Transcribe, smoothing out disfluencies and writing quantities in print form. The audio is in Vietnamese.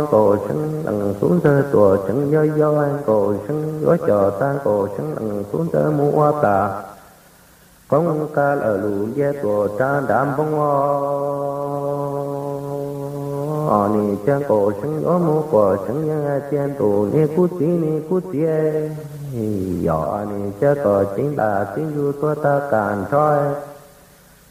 cổ sân đằng xuống tơ tùa chân do do an cổ sân gói trò tan cổ sân đằng xuống tơ mu hoa tà phong ca ở lù gia tùa tra đạm phong hoa ni chân cổ sân gió mu cổ sân nhân chen tù ni cú tí giỏ ni cha cổ chính là chính du tua ta càn trói